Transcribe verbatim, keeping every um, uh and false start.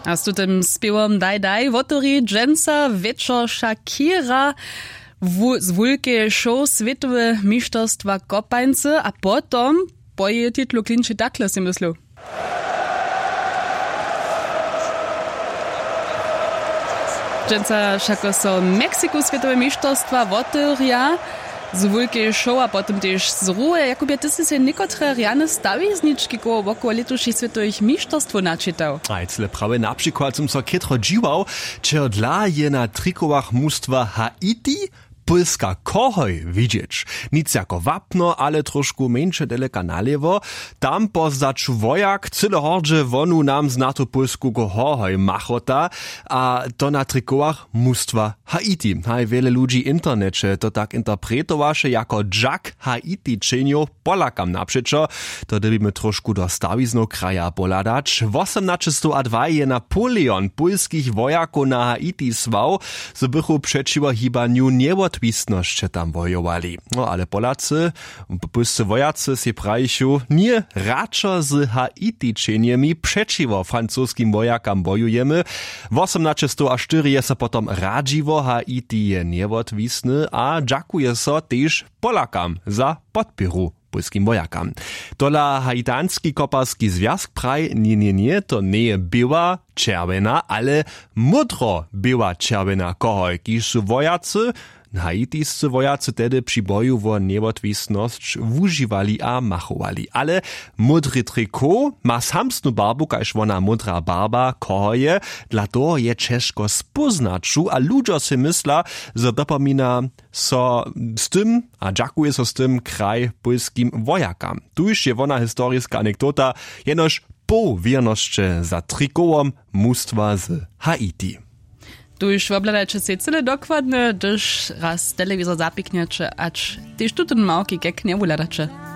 A z tym spiewom Daj Daj wotori dżęca wieczor Shakira w, z wulkie show Światowe Mistrzostwa Kopańcy, a potom po jej titlu klinczy takle, si myślę. Dżęca szako so Meksyku Światowe Mistrzostwa wotoria z wulkie show, a potom też z Ruhe. Jakubie, ty si se niekotre rjane stawizniczki koło wokół letuších Światowych Mistrzostw naczytał. A jecle prawie na przykład som so kietro dziwał, czy dla je na trikowach mustwa Haiti Polska kohoj widzieć. Nic jako wapno, ale troszkę mniejsze daleka nalewo. Tam pozdaczu wojak cyle hordże wonu nam znato polsku kohoj machota, a to na trikowach mustwa Haiti. Haj wiele ludzi internecie to tak interpretowaše jako Jack Haiti čenio Polakam naprzeczo. To debimy troszkę do stawizno kraja poladać. osiemnaście dwa je Napoleon polskich wojaków na Haiti swał, so bychu przeciwo hibaniu niewot twistnosće tam wojowali. No ale Polacy, polscy wojacy si prajišu, nie račo z Haiti čenjemi przeciwo francuskim wojakam wojujemy. osiemnaście cztery je se potom radživo Haiti je niewotwisny, a dziękuję so też Polakam za podpieru polskim wojakam. Tola haitanski koparski związk praj, nie, nie, nie, to nie była czerwena, ale mudro była czerwena kohoj, kiż su wojacy, haitiscy wojacy tedy przy boju wo niewotwisność wużywali a machowali. Ale mudry triko ma samsnu barbu, kaž wona mudra barba kohoje, dla toho je ciężko spoznaczu, a ludzie si mysla, że dopomina so z tym, a dziękuję so z tym kraj polskim wojakam. Tuż je wona historyjska anegdota, jenoż po wiernošće za trikovom mustwa z Haiti. Tu już obladajcie się cyle dokładnie, gdyż raz telewizor zapikniecie, acz też tu ten małki kek nie uladacie.